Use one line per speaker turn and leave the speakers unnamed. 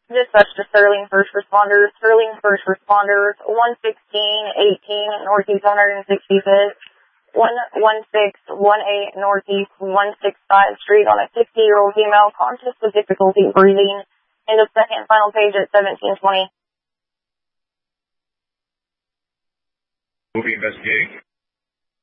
Dispatch to Sterling First Responders. Sterling First Responders, 11618 Northeast 165th, 11618 Northeast 165th Street on a 60-year-old female conscious with difficulty breathing. End of second, final page at 1720.
Movie investigation.